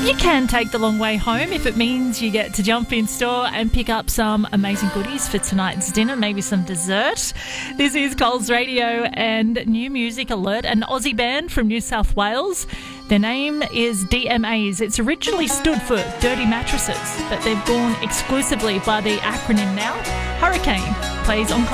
You can take the long way home if it means you get to jump in store and pick up some amazing goodies for tonight's dinner, maybe some dessert. This is Coles Radio and New Music Alert, an Aussie band from New South Wales. Their name is DMAs. It's originally stood for Dirty Mattresses, but they've gone exclusively by the acronym now. Hurricane plays on